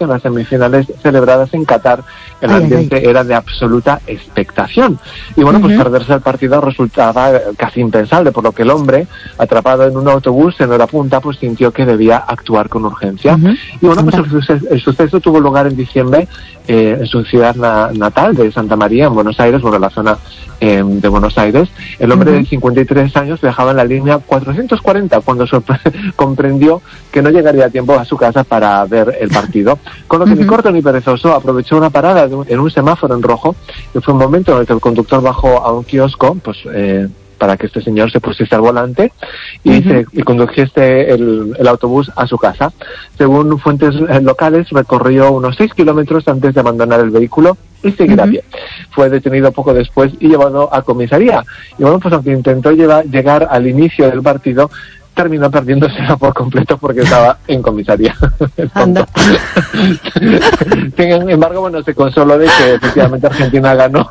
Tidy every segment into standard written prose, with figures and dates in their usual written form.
en las semifinales celebradas en Qatar, el ambiente era de absoluta expectación. Y bueno, pues perderse el partido resultaba casi impensable, por lo que el hombre, atrapado en un autobús en hora punta, pues sintió que debía actuar con urgencia. Y bueno, pues el suceso tuvo lugar en diciembre en su ciudad natal de Santa María, en Buenos Aires, bueno, la zona de Buenos Aires. El hombre de 53 años viajaba en la línea 440 cuando comprendió que no llegaría a tiempo a su casa para ver el partido. Con lo que ni corto ni perezoso aprovechó una parada en un semáforo en rojo, y fue un momento en el que el conductor bajó a un kiosco, pues para que este señor se pusiese al volante y condujese el autobús a su casa. Según fuentes locales, recorrió unos 6 kilómetros antes de abandonar el vehículo y seguir a pie. Fue detenido poco después y llevado a comisaría. Y bueno, pues aunque intentó llegar al inicio del partido, terminó perdiéndosela por completo porque estaba en comisaría. Anda. Sin embargo, bueno, se consoló de que efectivamente Argentina ganó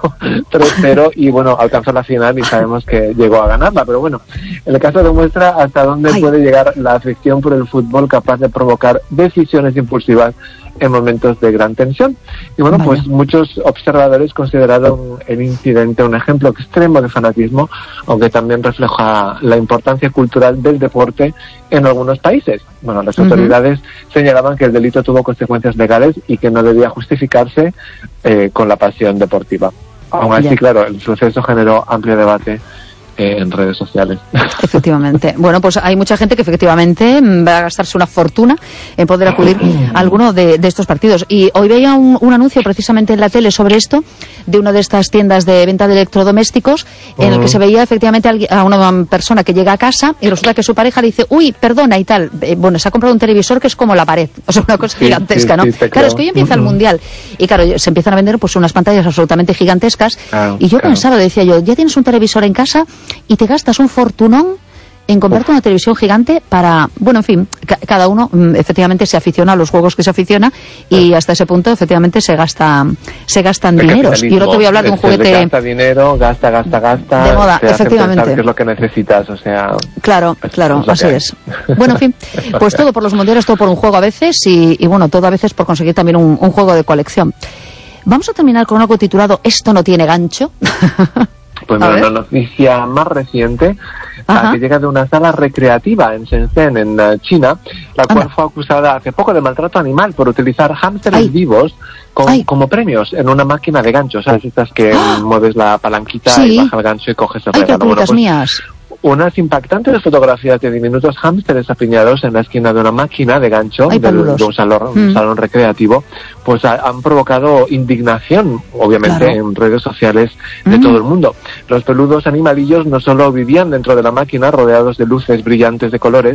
3-0 y bueno, alcanzó la final y sabemos que llegó a ganarla. Pero bueno, el caso demuestra hasta dónde puede llegar la afición por el fútbol, capaz de provocar decisiones impulsivas en momentos de gran tensión. Y bueno, pues muchos observadores consideraron el incidente un ejemplo extremo de fanatismo, aunque también refleja la importancia cultural del deporte en algunos países. Bueno, las autoridades señalaban que el delito tuvo consecuencias legales y que no debía justificarse con la pasión deportiva. Aún así, claro, el suceso generó amplio debate en redes sociales. Efectivamente. Bueno, pues hay mucha gente que efectivamente va a gastarse una fortuna en poder acudir a alguno de estos partidos. Y hoy veía un anuncio precisamente en la tele sobre esto, de una de estas tiendas de venta de electrodomésticos, en el que se veía efectivamente a una persona que llega a casa y resulta que su pareja le dice, uy, perdona y tal. Bueno, se ha comprado un televisor que es como la pared. O sea, una cosa gigantesca, ¿no? Claro, es que hoy empieza el Mundial. Y claro, se empiezan a vender pues unas pantallas absolutamente gigantescas. Y yo pensaba, decía yo, ya tienes un televisor en casa y te gastas un fortunón en comprarte una televisión gigante para... Bueno, en fin, cada uno efectivamente se aficiona a los juegos que se aficiona y hasta ese punto efectivamente se gastan dineros. Y ahora te voy a hablar de un juguete... Gasta dinero, gasta. De moda, efectivamente. Que es lo que necesitas, o sea... Claro, así es. Bueno, en fin, pues todo por los mundiales, todo por un juego a veces y bueno, todo a veces por conseguir también un juego de colección. Vamos a terminar con algo titulado Esto no tiene gancho. Pues una noticia más reciente que llega de una sala recreativa en Shenzhen, en China, la cual fue acusada hace poco de maltrato animal por utilizar hámsteres vivos como premios en una máquina de ganchos. ¿Sabes? Estas que mueves la palanquita y baja el gancho y coges el regalo. Bueno, pues, mías. Unas impactantes fotografías de diminutos hámsteres apiñados en la esquina de una máquina de gancho de un salón recreativo, pues han provocado indignación, obviamente, en redes sociales de todo el mundo. Los peludos animalillos no solo vivían dentro de la máquina rodeados de luces brillantes de colores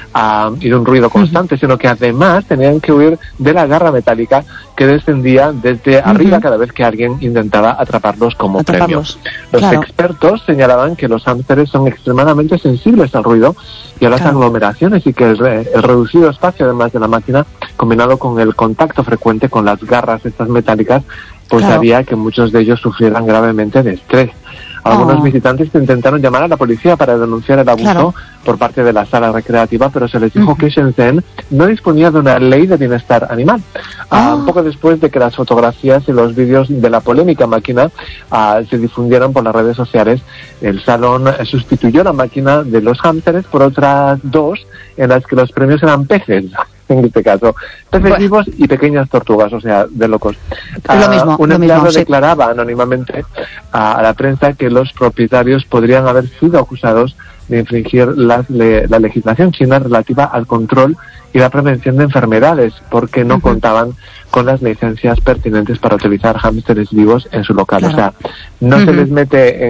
y de un ruido constante, sino que además tenían que huir de la garra metálica que descendía desde arriba cada vez que alguien intentaba atraparlos como premios. Los expertos señalaban que los hámsteres son extremadamente sensibles al ruido y a las aglomeraciones, y que el reducido espacio además de la máquina, combinado con el contacto frecuente con las garras estas metálicas, pues haría que muchos de ellos sufrieran gravemente de estrés. Algunos visitantes intentaron llamar a la policía para denunciar el abuso por parte de la sala recreativa, pero se les dijo que Shenzhen no disponía de una ley de bienestar animal. Poco después de que las fotografías y los vídeos de la polémica máquina se difundieron por las redes sociales, el salón sustituyó la máquina de los hámsteres por otras dos en las que los premios eran peces. En este caso, peces vivos y pequeñas tortugas, o sea, de locos. Un empleado declaraba anónimamente a la prensa que los propietarios podrían haber sido acusados de infringir la legislación china relativa al control y la prevención de enfermedades, porque no contaban con las licencias pertinentes para utilizar hámsteres vivos en su local. O sea, no se les mete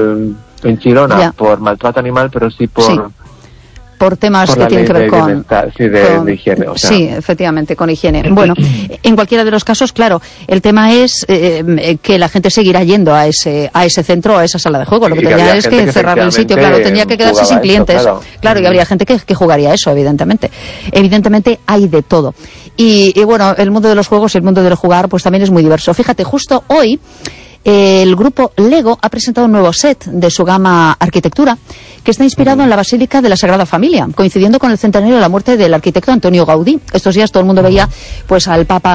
en Chirona por maltrato animal, pero sí por temas que tienen que ver con higiene. O sea. Sí, efectivamente, con higiene. Bueno, en cualquiera de los casos, claro, el tema es que la gente seguirá yendo a ese centro, a esa sala de juego. Lo que tendría es que cerrar el sitio, claro, tendría que quedarse sin clientes. Claro, y habría gente que jugaría eso, evidentemente. Evidentemente hay de todo. Y bueno, el mundo de los juegos y el mundo del jugar, pues también es muy diverso. Fíjate, justo hoy el grupo Lego ha presentado un nuevo set de su gama Arquitectura, que está inspirado en la Basílica de la Sagrada Familia, coincidiendo con el centenario de la muerte del arquitecto Antonio Gaudí. Estos días todo el mundo veía pues al Papa